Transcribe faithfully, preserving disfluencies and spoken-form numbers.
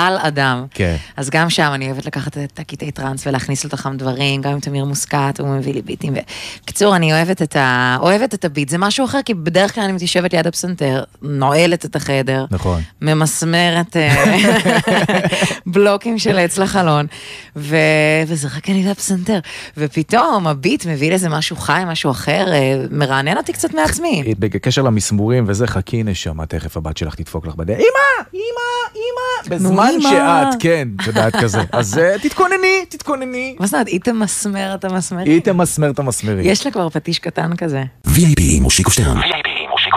על אדם. כן. אז גם שם אני אוהבת לקחת את הקטעי טרנס ולהכניס לתוכם דברים, גם עם תמיר מוסקת, הוא מביא לי ביטים. בקיצור, אני אוהבת את ה... אוהבת את הביט, זה משהו אחר, כי בדרך כלל אני מתיישבת ליד הפסנתר, נועלת את החדר, נכון. ממסמרת בלוקים של עץ לחלון, ו... וזה רק אני והפסנתר. ופתאום הביט מביא לזה משהו חי, משהו אחר, מרענן אותי קצת מעצמי. בקשר למסמורים וזה, חכי נשמה, תכף הבת שלך תדפוק לך בדרך. אמא, אמא, אמא. בזמן שאת, כן, יודעת כזה. אז תתכונני, תתכונני. מה זאת אומרת, היא תמסמר את המסמרים? היא תמסמר את המסמרים. יש לה כבר פטיש קטן כזה. וי איי פי עם מושיקו שטרן.